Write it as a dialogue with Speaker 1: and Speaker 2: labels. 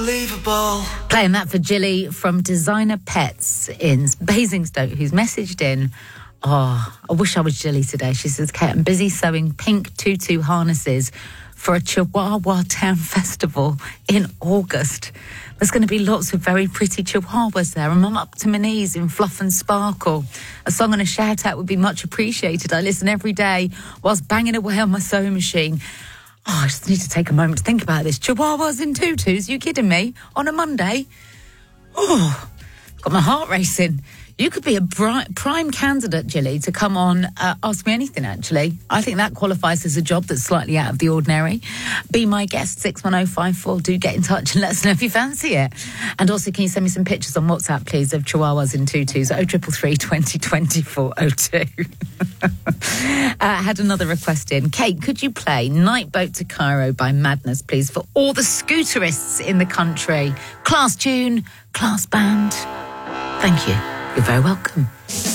Speaker 1: unbelievable.
Speaker 2: Playing that for Jilly from Designer Pets in Basingstoke, who's messaged in, oh, I wish I was Jilly today. She says, Kate, I'm busy sewing pink tutu harnesses for a Chihuahua Town Festival in August. There's going to be lots of very pretty chihuahuas there, and I'm up to my knees in fluff and sparkle. A song and a shout-out would be much appreciated. I listen every day whilst banging away on my sewing machine. Oh, I just need to take a moment to think about this. Chihuahuas in tutus, you kidding me? On a Monday? Oh, got my heart racing. You could be a prime candidate, Jilly, to come on, ask me anything, actually. I think that qualifies as a job that's slightly out of the ordinary. Be my guest, 61054. Do get in touch and let us know if you fancy it. And also, can you send me some pictures on WhatsApp, please, of chihuahuas in tutus, 0333 20 402. Had another request in. Kate, could you play Night Boat to Cairo by Madness, please, for all the scooterists in the country? Class tune, class band. Thank you. You're very welcome.